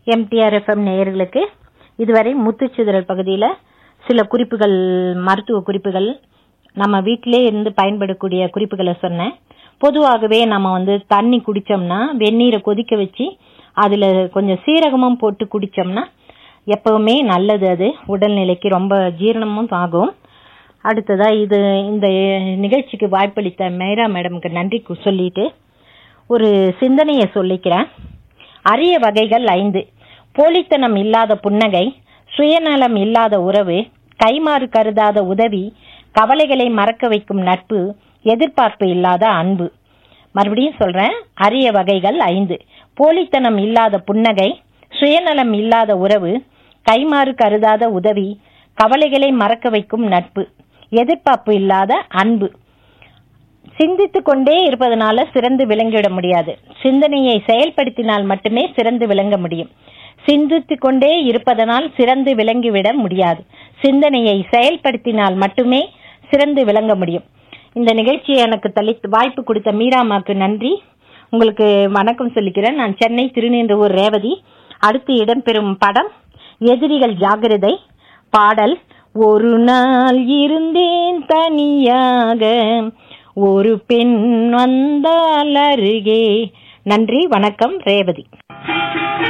MTRFM நேயர்களுக்கு இதுவரை முத்துச்சிதறல் பகுதியில் சில குறிப்புகள், மருத்துவ குறிப்புகள், நம்ம வீட்டிலே இருந்து பயன்படக்கூடிய குறிப்புகளை சொன்னேன். பொதுவாகவே நம்ம தண்ணி குடித்தோம்னா வெந்நீரை கொதிக்க வச்சு அதில் கொஞ்சம் சீரகமும் போட்டு குடித்தோம்னா எப்பவுமே நல்லது. அது உடல்நிலைக்கு ரொம்ப ஜீரணமும் ஆகும். அடுத்ததா இந்த நிகழ்ச்சிக்கு வாய்ப்பளித்த மேரா மேடமுக்கு நன்றி சொல்லிட்டு ஒரு சிந்தனையை சொல்லிக்கிறேன். அரிய வகைகள் 5: போலித்தனம் இல்லாத புன்னகை, சுயநலம் இல்லாத உறவு, கைமாறு கருதாத உதவி, கவலைகளை மறக்க வைக்கும் நட்பு, எதிர்பார்ப்பு இல்லாத அன்பு. மறுபடியும் சொல்றேன். அரிய வகைகள் 5: போலித்தனம் இல்லாத புன்னகை, சுயநலம் இல்லாத உறவு, கைமாறு கருதாத உதவி, கவலைகளை மறக்க வைக்கும் நட்பு, எதிர்பார்ப்பு இல்லாத அன்பு. சிந்தித்துக் கொண்டே இருப்பதனால சிறந்து விளங்கிவிட முடியாது. சிந்தனையை செயல்படுத்தினால் மட்டுமே சிறந்து விளங்க முடியும். சிந்தித்துக் கொண்டே இருப்பதனால் சிறந்து விளங்கிவிட முடியாது. சிந்தனையை செயல்படுத்தினால் மட்டுமே சிறந்து விளங்க முடியும். இந்த நிகழ்ச்சியை எனக்கு வாய்ப்பு கொடுத்த மீராமாக்கு நன்றி. உங்களுக்கு வணக்கம் சொல்லிக்கிறேன். நான் சென்னை திருநீன்றவூர் ரேவதி. அடுத்து இடம்பெறும் படம் எதிரிகள் ஜாகிரதை. பாடல்: ஒரு நாள் இருந்தேன் தனியாக, ஒரு பெண் வந்தால் அருகே. நன்றி, வணக்கம். ரேவதி.